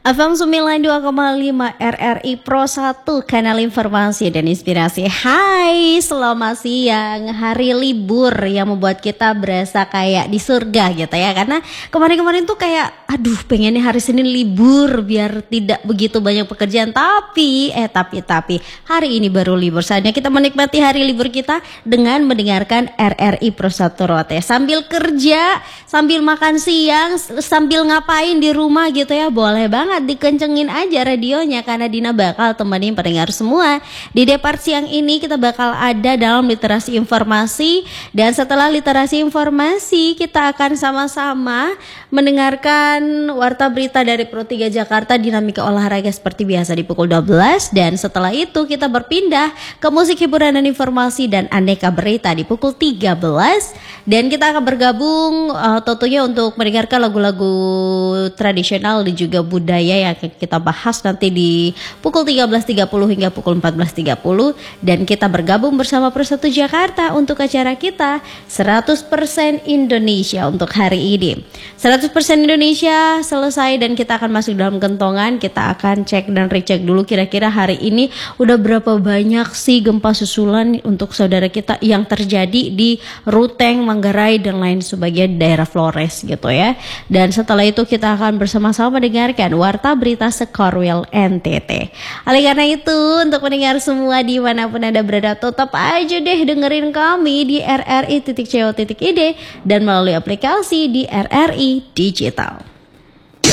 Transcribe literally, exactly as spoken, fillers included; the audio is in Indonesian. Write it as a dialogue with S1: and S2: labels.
S1: F M sembilan puluh dua koma lima R R I Pro satu, kanal informasi dan inspirasi. Hai, selamat siang. Hari libur yang membuat kita berasa kayak di surga gitu ya. Karena kemarin-kemarin tuh kayak aduh pengennya hari Senin libur biar tidak begitu banyak pekerjaan. Tapi, eh tapi, tapi hari ini baru libur. Saatnya kita menikmati hari libur kita dengan mendengarkan R R I Pro satu Rote. Sambil kerja, sambil makan siang, sambil ngapain di rumah gitu ya. Boleh banget dikencengin aja radionya karena Dina bakal temenin pendengar semua. Di Depart siang ini kita bakal ada dalam literasi informasi, dan setelah literasi informasi kita akan sama-sama mendengarkan warta berita dari Pro tiga Jakarta, dinamika olahraga seperti biasa di pukul dua belas, dan setelah itu kita berpindah ke musik, hiburan dan informasi dan aneka berita di pukul tiga belas, dan kita akan bergabung uh, tentunya untuk mendengarkan lagu-lagu tradisional dan juga budaya yang akan kita bahas nanti di pukul tiga belas tiga puluh hingga pukul empat belas tiga puluh, dan kita bergabung bersama Pro satu Jakarta untuk acara kita seratus persen Indonesia untuk hari ini. seratus persen Indonesia selesai dan kita akan masuk dalam kentongan. Kita akan cek dan recek dulu kira-kira hari ini udah berapa banyak sih gempa susulan untuk saudara kita yang terjadi di Ruteng, Manggarai dan lain sebagainya daerah Flores gitu ya. Dan setelah itu kita akan bersama-sama mendengarkan warta berita Sekorwil N T T. Oleh karena itu, untuk mendengar semua dimanapun Anda berada, tetap aja deh dengerin kami di r r i titik co titik i d dan melalui aplikasi di R R I Digital.